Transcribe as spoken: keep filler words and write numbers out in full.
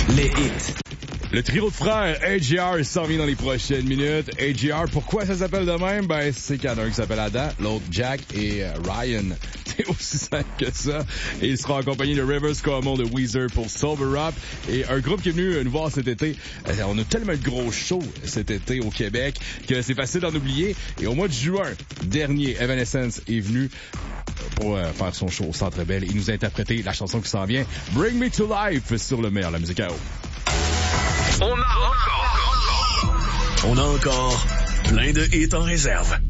Les hits. Le trio de frères A G R s'en vient dans les prochaines minutes. A G R, pourquoi ça s'appelle de même? Ben, c'est qu'il y en a un qui s'appelle Adam, l'autre Jack et euh, Ryan. C'est aussi simple que ça. Et il sera accompagné de Rivers Cuomo de Weezer pour Sober Up. Et un groupe qui est venu nous voir cet été. Euh, on a tellement de gros shows cet été au Québec que c'est facile d'en oublier. Et au mois de juin dernier, Evanescence est venu pour euh, faire son show au Centre Bell. Il nous a interprété la chanson qui s'en vient, Bring Me to Life, sur le meilleur de la musique à eau. On a encore, on a encore plein de hits en réserve.